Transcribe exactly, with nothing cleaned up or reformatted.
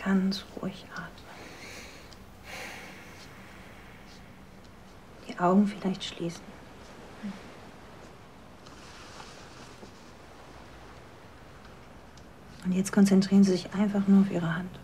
ganz ruhig atmen. Die Augen vielleicht schließen. Und jetzt konzentrieren Sie sich einfach nur auf Ihre Hand.